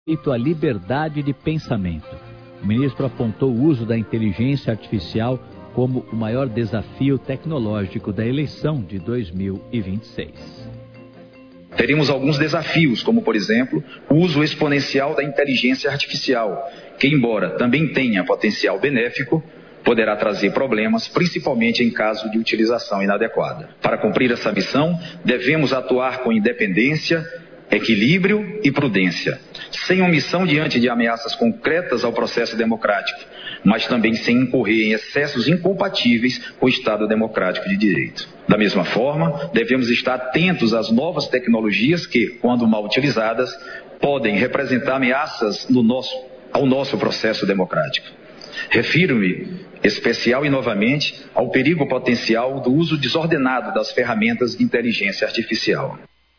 à liberdade de pensamento. O ministro apontou o uso da inteligência artificial como o maior desafio tecnológico da eleição de 2026. Teremos alguns desafios, como, por exemplo, o uso exponencial da inteligência artificial, que, embora também tenha potencial benéfico, poderá trazer problemas, principalmente em caso de utilização inadequada. Para cumprir essa missão, devemos atuar com independência, equilíbrio e prudência, sem omissão diante de ameaças concretas ao processo democrático, mas também sem incorrer em excessos incompatíveis com o Estado democrático de direito. Da mesma forma, devemos estar atentos às novas tecnologias que, quando mal utilizadas, podem representar ameaças ao nosso processo democrático. Refiro-me, especial e novamente, ao perigo potencial do uso desordenado das ferramentas de inteligência artificial.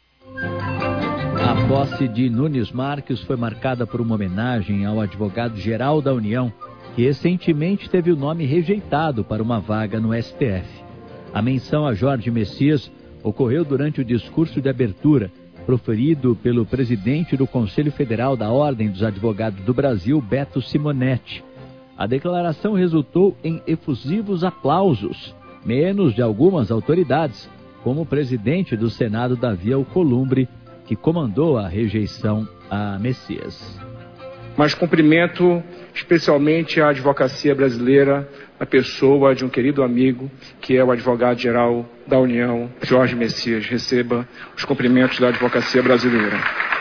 A posse de Nunes Marques foi marcada por uma homenagem ao advogado-geral da União, que recentemente teve o nome rejeitado para uma vaga no STF. A menção a Jorge Messias ocorreu durante o discurso de abertura, proferido pelo presidente do Conselho Federal da Ordem dos Advogados do Brasil, Beto Simonetti. A declaração resultou em efusivos aplausos, menos de algumas autoridades, como o presidente do Senado, Davi Alcolumbre, que comandou a rejeição a Messias. Mas cumprimento especialmente a advocacia brasileira, a pessoa de um querido amigo, que é o advogado-geral da União, Jorge Messias. Receba os cumprimentos da advocacia brasileira.